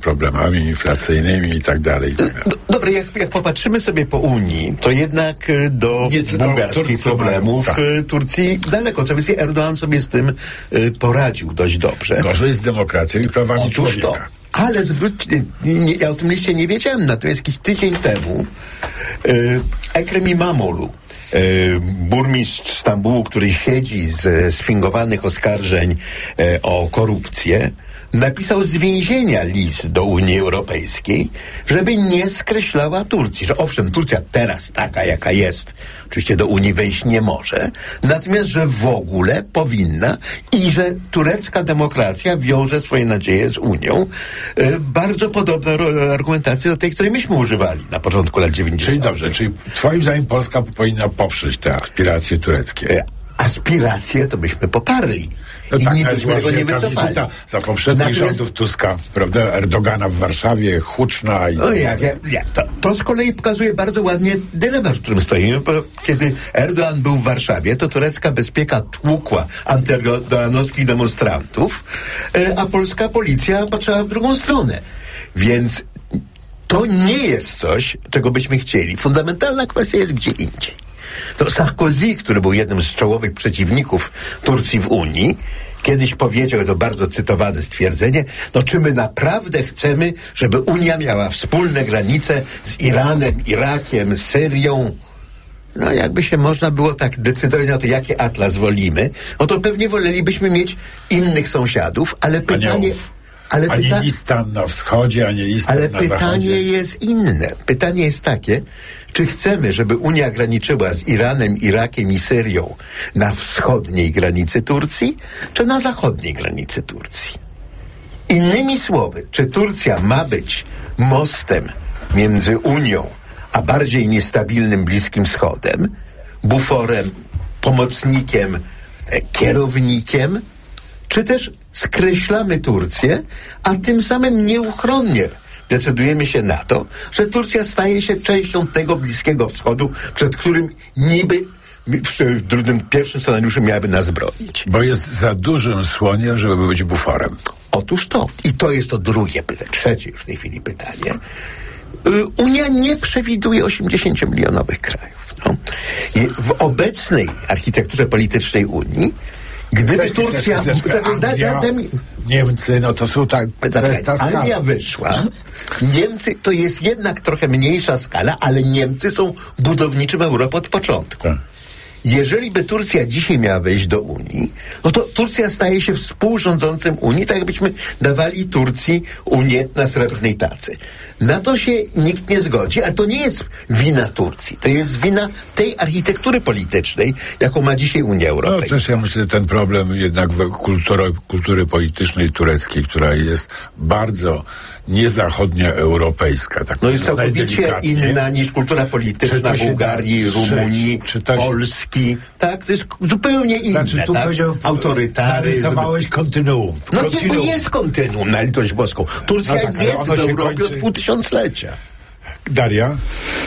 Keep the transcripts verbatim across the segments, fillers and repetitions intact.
problemami inflacyjnymi i tak dalej. I tak dalej. Do, dobra, jak, jak popatrzymy sobie po Unii, to jednak do bułgarskich problemów tak. Turcji daleko. Co więcej, Erdoğan sobie z tym y, poradził dość dobrze. Gorzej z demokracją i prawami Otóż człowieka. To. Ale zwróćcie, nie, ja o tym liście nie wiedziałem, natomiast jakiś tydzień temu y, Ekrem İmamoğlu, y, burmistrz Stambułu, który siedzi z sfingowanych oskarżeń y, o korupcję, napisał z więzienia list do Unii Europejskiej, żeby nie skreślała Turcji, że owszem, Turcja teraz taka, jaka jest, oczywiście do Unii wejść nie może, natomiast, że w ogóle powinna i że turecka demokracja wiąże swoje nadzieje z Unią. E, bardzo podobna argumentacja do tej, której myśmy używali na początku lat dziewięćdziesiątych. Czyli dobrze, czyli twoim zdaniem Polska powinna poprzeć te aspiracje tureckie? E, aspiracje to myśmy poparli. No I tak, nic byśmy tego nie wycofali. Za poprzednich Natomiast... rządów Tuska, prawda, Erdogana w Warszawie, huczna i... No jak, jak, jak to, to z kolei pokazuje bardzo ładnie dylemat, w którym stoimy, bo kiedy Erdoğan był w Warszawie, to turecka bezpieka tłukła antyerdoğanowskich demonstrantów, a polska policja patrzyła w drugą stronę. Więc to nie jest coś, czego byśmy chcieli. Fundamentalna kwestia jest gdzie indziej. To Sarkozy, który był jednym z czołowych przeciwników Turcji w Unii, kiedyś powiedział, to bardzo cytowane stwierdzenie, no czy my naprawdę chcemy, żeby Unia miała wspólne granice z Iranem, Irakiem, Syrią? No jakby się można było tak decydować na to, jaki atlas wolimy, no to pewnie wolelibyśmy mieć innych sąsiadów, ale pytanie... Aniołów. Ale ani pyta... listan na wschodzie, ani listan ale na zachodzie. Ale pytanie jest inne. Pytanie jest takie, czy chcemy, żeby Unia graniczyła z Iranem, Irakiem i Syrią na wschodniej granicy Turcji, czy na zachodniej granicy Turcji? Innymi słowy, czy Turcja ma być mostem między Unią a bardziej niestabilnym Bliskim Wschodem, buforem, pomocnikiem, kierownikiem, czy też skreślamy Turcję, a tym samym nieuchronnie decydujemy się na to, że Turcja staje się częścią tego Bliskiego Wschodu, przed którym niby w drugim, pierwszym scenariuszu miałaby nas bronić. Bo jest za dużym słoniem, żeby być buforem. Otóż to. I to jest to drugie pytanie, trzecie już w tej chwili pytanie. Unia nie przewiduje osiemdziesięciomilionowych krajów. No. I w obecnej architekturze politycznej Unii gdyby Turcja... Anglia, Niemcy, no to są tak... Anglia wyszła. Niemcy to jest jednak trochę mniejsza skala, ale Niemcy są budowniczym Europy od początku. Tak. Jeżeli by Turcja dzisiaj miała wejść do Unii, no to Turcja staje się współrządzącym Unii, tak jakbyśmy dawali Turcji Unię na srebrnej tacy. Na to się nikt nie zgodzi, ale to nie jest wina Turcji. To jest wina tej architektury politycznej, jaką ma dzisiaj Unia Europejska. No też ja myślę, że ten problem jednak kultury, kultury politycznej tureckiej, która jest bardzo niezachodnia europejska. Tak no jest całkowicie inna niż kultura polityczna Bułgarii, Rumunii, czy to się... Polski. Tak, to jest zupełnie inne. Znaczy, tu tak? powiedział, autorytaryzm. Narysowałeś kontynuum. No kontynuum. Nie, jest kontynuum, na litość boską. Turcja no tak, jest w Europie kończy... od pół tysiąclecia. Daria?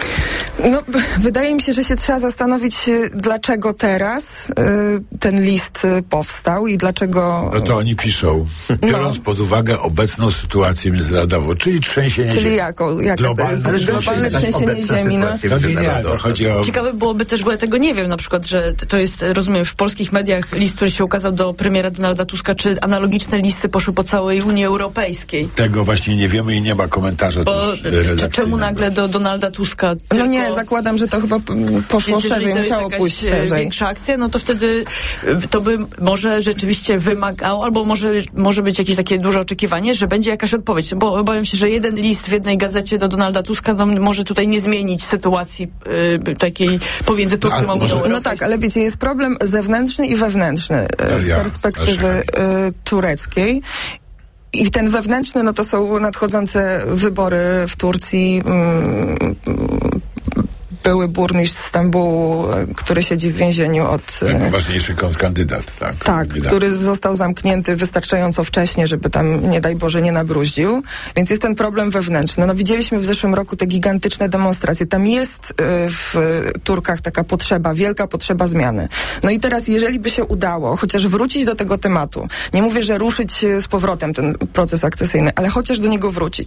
No, wydaje mi się, że się trzeba zastanowić, dlaczego teraz y, ten list powstał i dlaczego... No to oni piszą, biorąc no. pod uwagę obecną sytuację międzynarodową, czyli trzęsienie czyli ziemi. jako, jak globalne, globalne trzęsienie ziemi. No. To nie, nie, to chodzi o... Ciekawe byłoby też, bo ja tego nie wiem, na przykład, że to jest, rozumiem, w polskich mediach list, który się ukazał do premiera Donalda Tuska, czy analogiczne listy poszły po całej Unii Europejskiej. Tego właśnie nie wiemy i nie ma komentarza. Bo czy, czemu nagle do Donalda Tuska? No nie, zakładam, że to chyba poszło Więc szerzej, musiało pójść szerzej. Większa akcja, no to wtedy to by może rzeczywiście wymagało, albo może, może być jakieś takie duże oczekiwanie, że będzie jakaś odpowiedź, bo obawiam się, że jeden list w jednej gazecie do Donalda Tuska no, może tutaj nie zmienić sytuacji y, takiej pomiędzy Turcją a Unią Europejską. No tak, ale wiecie, jest problem zewnętrzny i wewnętrzny y, z perspektywy y, tureckiej. I ten wewnętrzny, no to są nadchodzące wybory w Turcji. Y, były burmistrz Stambułu, który siedzi w więzieniu od... Najważniejszy kandydat, tak. Tak, kandydat. Który został zamknięty wystarczająco wcześnie, żeby tam, nie daj Boże, nie nabruździł. Więc jest ten problem wewnętrzny. No widzieliśmy w zeszłym roku te gigantyczne demonstracje. Tam jest y, w Turkach taka potrzeba, wielka potrzeba zmiany. No i teraz, jeżeli by się udało chociaż wrócić do tego tematu, nie mówię, że ruszyć z powrotem ten proces akcesyjny, ale chociaż do niego wrócić,